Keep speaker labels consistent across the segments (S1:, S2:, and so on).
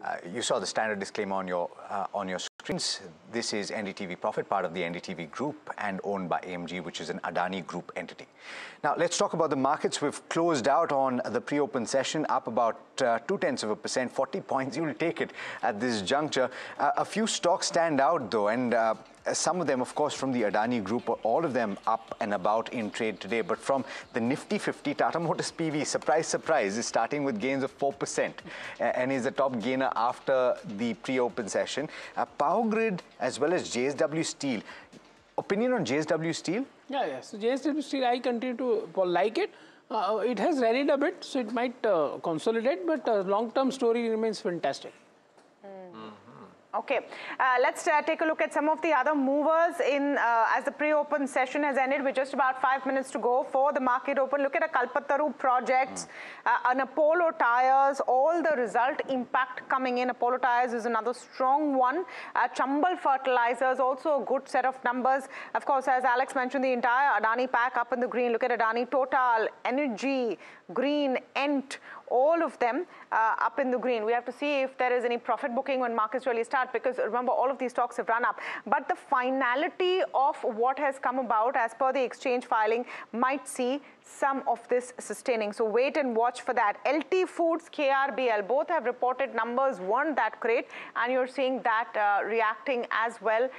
S1: You saw the standard disclaimer on your screens. This is NDTV Profit, part of the NDTV Group and owned by AMG, which is an Adani Group entity. Now, let's talk about the markets. We've closed out on the pre-open session, up about 0.2%, 40 points. You'll take it at this juncture. A few stocks stand out, though, and some of them, of course, from the Adani Group, all of them up and about in trade today. But from the Nifty 50, Tata Motors PV, surprise, surprise, is starting with gains of 4% and is the top gainer after the pre-open session. Power Grid as well as JSW Steel. Opinion on JSW Steel?
S2: Yeah. So JSW Steel, I continue to like it. It has rallied a bit, so it might consolidate, but long-term story remains fantastic.
S3: Okay, let's take a look at some of the other movers in as the pre-open session has ended with just about 5 minutes to go for the market open. Look at a Kalpataru projects, an Apollo Tyres, all the result impact coming in. Apollo Tyres is another strong one. Chambal Fertilizers, also a good set of numbers. Of course, as Alex mentioned, the entire Adani pack up in the green. Look at Adani, Total, Energy, Green, Ent, all of them up in the green. We have to see if there is any profit booking when markets really start, because remember, all of these stocks have run up. But the finality of what has come about as per the exchange filing might see some of this sustaining. So wait and watch for that. LT Foods, KRBL, both have reported numbers weren't that great, and you're seeing that reacting as well.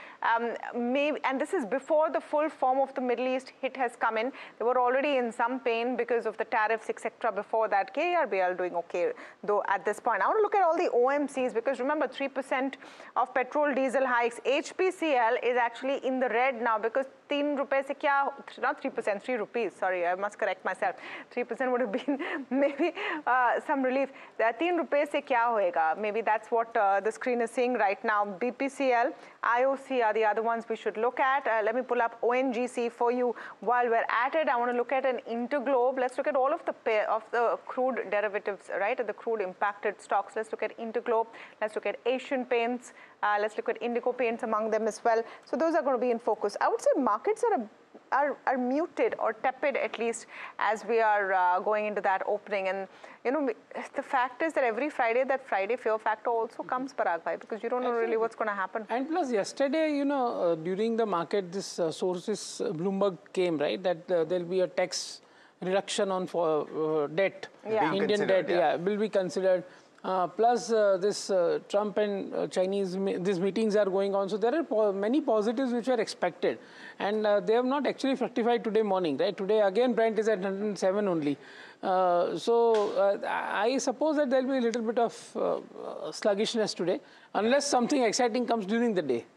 S3: And this is before the full form of the Middle East hit has come in. They were already in some pain because of the tariffs, etc. before that. KRBL doing okay, though, at this point. I want to look at all the OMCs, because remember, 3% of petrol diesel hikes. HPCL is actually in the red now, because 3 rupees se kya, not 3%, 3 rupees, sorry, I must correct myself. 3% would have been maybe some relief. 3 rupees se kya hoega? Maybe that's what the screen is seeing right now. BPCL, IOC are the other ones we should look at. Let me pull up ONGC for you while we're at it. I want to look at an Interglobe. Let's look at all of the crude derivatives, right, the crude impacted stocks. Let's look at Interglobe. Let's look at Asian Paints. Let's look at Indigo Paints among them as well. So those are going to be in focus. I would say markets are muted or tepid, at least, as we are going into that opening. And you know, the fact is that every Friday, that Friday fear factor also comes, Parag bhai, because you don't know really what's going to happen.
S2: And plus, yesterday, you know, during the market, this sources, Bloomberg came, right, that there'll be a tax reduction on debt, Indian debt, will be considered. Plus, this Trump and Chinese, these meetings are going on. So there are many positives which are expected. And they have not actually fructified today morning, right? Today, again, Brent is at 107 only. So I suppose that there will be a little bit of sluggishness today, unless something exciting comes during the day.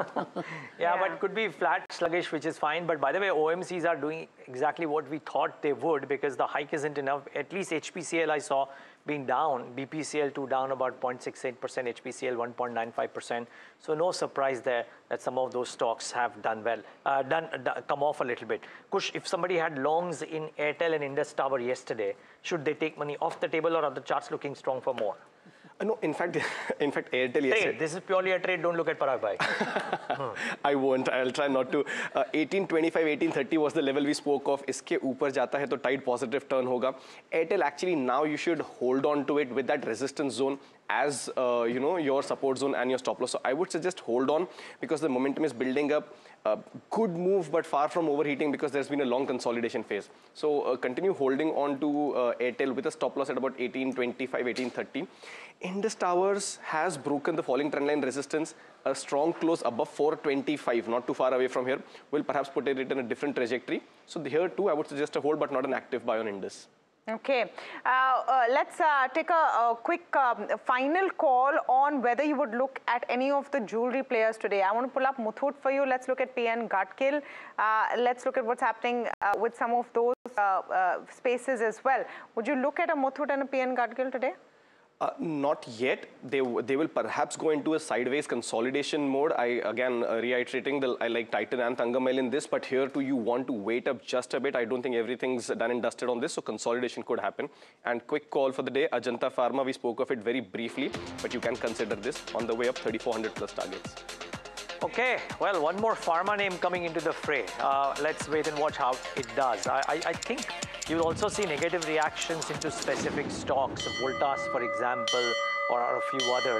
S4: Yeah, but could be flat, sluggish, which is fine. But by the way, OMCs are doing exactly what we thought they would, because the hike isn't enough. At least HPCL I saw being down, BPCL 2 down about 0.68%, HPCL 1.95%. So no surprise there that some of those stocks have done well, come off a little bit. Kush, if somebody had longs in Airtel and Indus Tower yesterday, should they take money off the table, or are the charts looking strong for more?
S5: No, in fact, Airtel yesterday.
S4: This is purely a trade. Don't look at Parag bhai.
S5: I won't. I'll try not to. 1825, 1830 was the level we spoke of. Iske upar jata hai to tight positive turn hoga. Airtel, actually now you should hold on to it with that resistance zone as you know, your support zone and your stop loss. So I would suggest hold on, because the momentum is building up. Good move, but far from overheating, because there's been a long consolidation phase. So continue holding on to Airtel with a stop loss at about 1825, 1830. Indus Towers has broken the falling trendline resistance. A strong close above 425, not too far away from here, will perhaps put it in a different trajectory. So here too, I would suggest a hold, but not an active buy on Indus.
S3: Okay, let's take a quick final call on whether you would look at any of the jewelry players today. I want to pull up Muthoot for you. Let's look at PN Gadgil. Let's look at what's happening with some of those spaces as well. Would you look at a Muthoot and a PN Gadgil today?
S5: Not yet. They will perhaps go into a sideways consolidation mode. Again, reiterating, I like Titan and Thangamayil in this, but here too you want to wait up just a bit. I don't think everything's done and dusted on this, so consolidation could happen. And quick call for the day, Ajanta Pharma, we spoke of it very briefly, but you can consider this on the way up, 3,400 plus targets.
S4: Okay, well, one more pharma name coming into the fray. Let's wait and watch how it does. I think you'll also see negative reactions into specific stocks, Voltas, for example, or a few others.